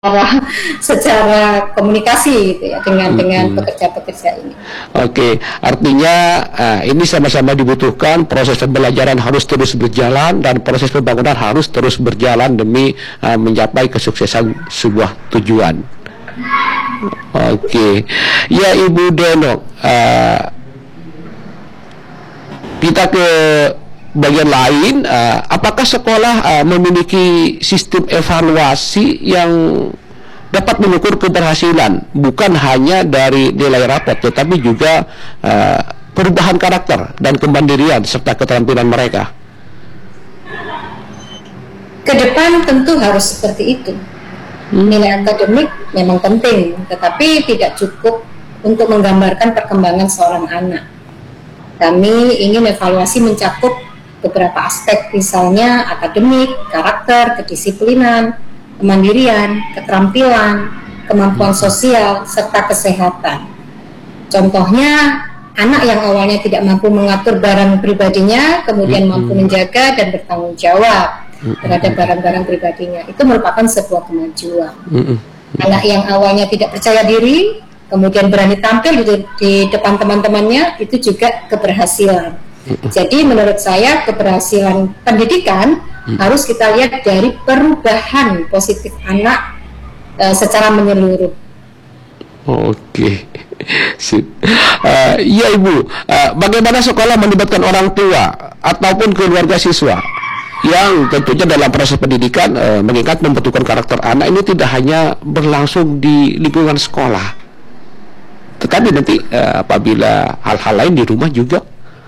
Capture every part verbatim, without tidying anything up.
secara, secara komunikasi gitu ya dengan dengan Mm-mm. pekerja-pekerja ini. Oke, artinya uh, ini sama-sama dibutuhkan, proses pembelajaran harus terus berjalan dan proses pembangunan harus terus berjalan demi uh, mencapai kesuksesan sebuah tujuan. Oke, ya Ibu Deno, uh, kita ke bagian lain, uh, apakah sekolah uh, memiliki sistem evaluasi yang dapat mengukur keberhasilan bukan hanya dari nilai rapot tetapi juga uh, perubahan karakter dan kemandirian serta keterampilan mereka? Ke depan tentu harus seperti itu. Hmm. Nilai akademik memang penting, tetapi tidak cukup untuk menggambarkan perkembangan seorang anak. Kami ingin evaluasi mencakup beberapa aspek, misalnya akademik, karakter, kedisiplinan, kemandirian, keterampilan, kemampuan sosial, serta kesehatan. Contohnya, anak yang awalnya tidak mampu mengatur barang pribadinya, kemudian mampu menjaga dan bertanggung jawab terhadap barang-barang pribadinya. Itu merupakan sebuah kemajuan. Anak yang awalnya tidak percaya diri, kemudian berani tampil di, di depan teman-temannya, itu juga keberhasilan. Jadi menurut saya keberhasilan pendidikan hmm. harus kita lihat dari perubahan positif anak uh, secara menyeluruh. Oke, uh, ya Ibu, uh, bagaimana sekolah melibatkan orang tua ataupun keluarga siswa yang tentunya dalam proses pendidikan, uh, mengingat membentukkan karakter anak ini tidak hanya berlangsung di lingkungan sekolah, tetapi nanti uh, apabila hal-hal lain di rumah juga.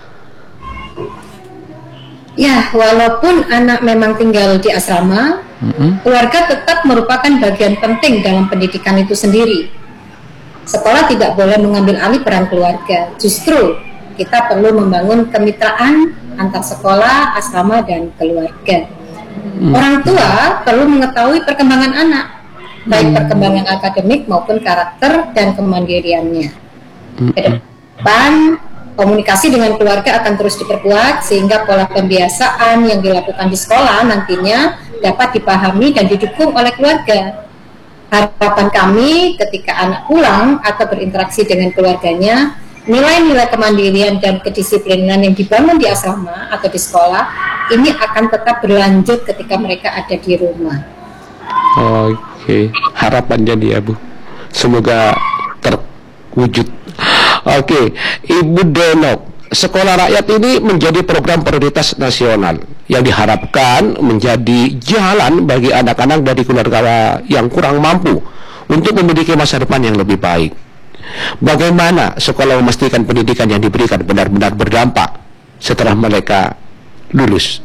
Ya, walaupun anak memang tinggal di asrama, mm-hmm. keluarga tetap merupakan bagian penting dalam pendidikan itu sendiri. Sekolah tidak boleh mengambil alih peran keluarga. Justru kita perlu membangun kemitraan antar sekolah, asrama, dan keluarga. Mm-hmm. Orang tua perlu mengetahui perkembangan anak, baik mm-hmm. perkembangan akademik maupun karakter dan kemandiriannya. Mm-hmm. Ke depan, komunikasi dengan keluarga akan terus diperkuat sehingga pola pembiasaan yang dilakukan di sekolah nantinya dapat dipahami dan didukung oleh keluarga. Harapan kami ketika anak pulang atau berinteraksi dengan keluarganya, nilai-nilai kemandirian dan kedisiplinan yang dibangun di asrama atau di sekolah ini akan tetap berlanjut ketika mereka ada di rumah. Oke, harapannya dia Bu, semoga terwujud. Oke, Ibu Deno, sekolah rakyat ini menjadi program prioritas nasional yang diharapkan menjadi jalan bagi anak-anak dari keluarga yang kurang mampu untuk memiliki masa depan yang lebih baik. Bagaimana sekolah memastikan pendidikan yang diberikan benar-benar berdampak setelah mereka lulus?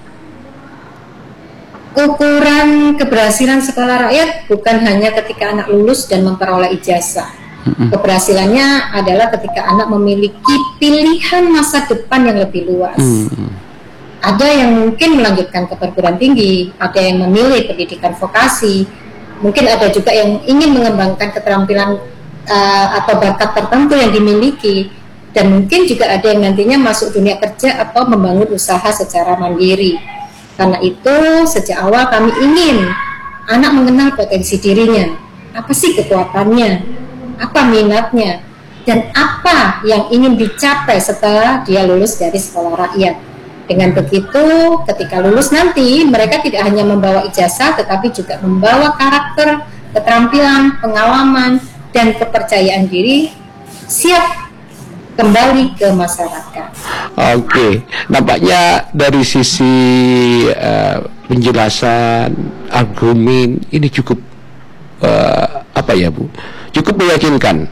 Ukuran keberhasilan sekolah rakyat bukan hanya ketika anak lulus dan memperoleh ijazah. Keberhasilannya adalah ketika anak memiliki pilihan masa depan yang lebih luas. Hmm. Ada yang mungkin melanjutkan ke perguruan tinggi, ada yang memilih pendidikan vokasi, mungkin ada juga yang ingin mengembangkan keterampilan uh, atau bakat tertentu yang dimiliki, dan mungkin juga ada yang nantinya masuk dunia kerja atau membangun usaha secara mandiri. Karena itu sejak awal kami ingin anak mengenal potensi dirinya, apa sih kekuatannya, apa minatnya, dan apa yang ingin dicapai setelah dia lulus dari sekolah rakyat. Dengan begitu, ketika lulus nanti, mereka tidak hanya membawa ijazah, tetapi juga membawa karakter, keterampilan, pengalaman, dan kepercayaan diri, siap kembali ke masyarakat. Oke, nampaknya dari sisi uh, penjelasan, argumen, ini cukup uh, apa ya Bu? Cukup meyakinkan.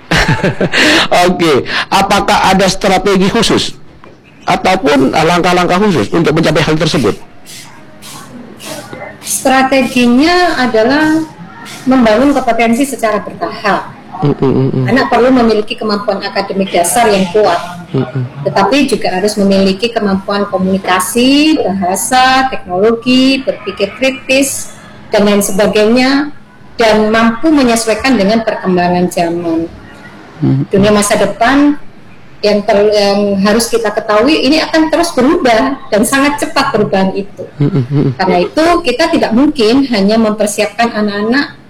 Oke, apakah ada strategi khusus ataupun langkah-langkah khusus untuk mencapai hal tersebut? Strateginya adalah membangun kompetensi secara bertahap. Mm, mm, mm. Anak perlu memiliki kemampuan akademik dasar yang kuat, mm, mm. tetapi juga harus memiliki kemampuan komunikasi, bahasa, teknologi, berpikir kritis, dan lain sebagainya, dan mampu menyesuaikan dengan perkembangan zaman. Hmm. Dunia masa depan yang, ter, yang harus kita ketahui ini akan terus berubah dan sangat cepat perubahan itu. Hmm. Karena itu kita tidak mungkin hanya mempersiapkan anak-anak